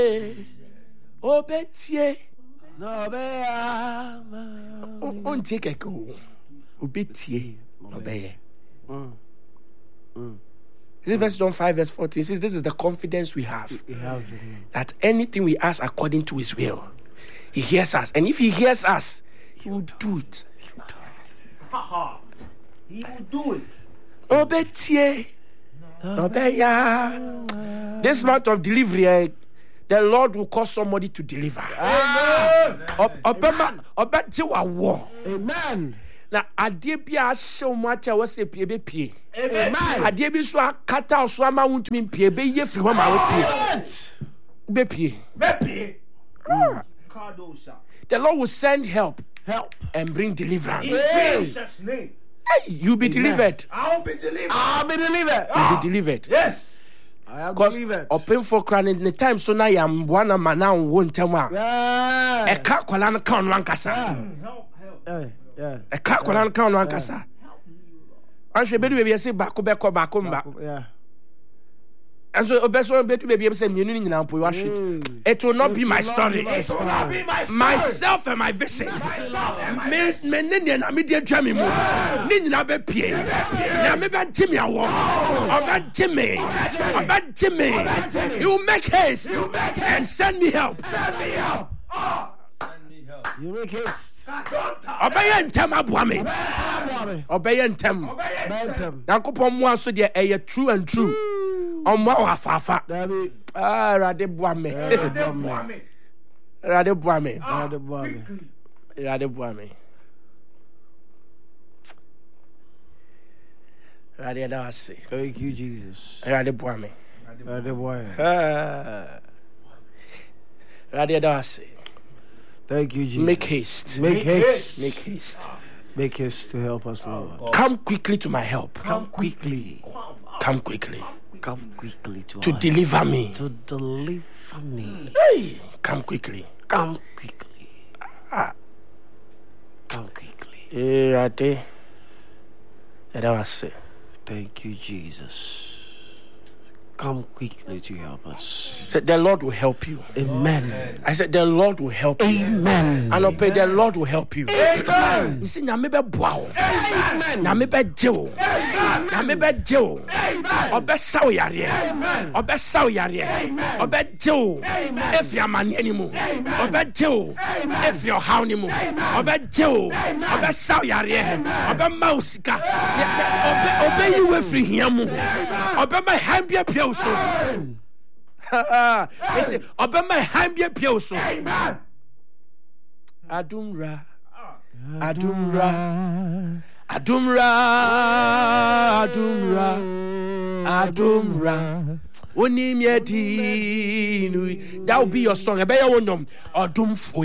Obetie. No be On take a go. Obetie. Obey. Verse John 5 verse 14 says this is the confidence we have. That anything we ask according to his will, he hears us. And if he hears us, he will do it. He will do it. Obetie. Obeya. This month of delivery, the Lord will cause somebody to deliver. Amen. Now, adie bi a show much I was a pie. Amen. Adie bi so akata so ama won't mean pie be ye free ma be pie. The Lord will send help and bring deliverance. In Jesus' name. Hey, you'll be delivered. I'll be delivered. You'll be delivered. Yes. I am delivered. Open for crying in the time so now I am one man now won't tell me. A car colana count one casa. A car colana count one casa. I should be say back. Yeah. And so Obeso baby say me now wash it. It will not be my story. It will not be my story. Myself and my vision. Me na me dey dwami mu. Ni nyina be pie. Na me be Jimmy awo. Oba Jimmy. You make haste and send me help. You make haste. Obey ntem aboame. Obey ntem. Yankopon mu aso de eye true and true. Omo afafa. Rade boame. Rade da wase. Thank you, Jesus. Rade boame. Rade da wase. Thank you, Jesus. Make haste. Make haste. Make haste. Make haste to help us, Lord. Come quickly to my help. Come quickly. Come quickly. Come quickly to deliver me. To deliver me. Hey, come quickly. Come quickly. Come quickly. Thank you, Jesus. Come quickly to help us. Said the Lord will help you. Amen. I said the Lord will help you. Amen. And obey the Lord will help you. Amen. You see, nyame be boa. Amen. Nyame be jewo. Nyame be jewo. Obe saw yare. Obe saw yare. Obe jewo. If your man anymore. Obe jewo. If your how anymore. Obe jewo. Obe saw yare. Obe mausika. Obe you free him. Obe my hand be so. Listen, obey my hand be pure so. Adumra. Oni mi edi that will be your song. Ebe ya wonum odumfo.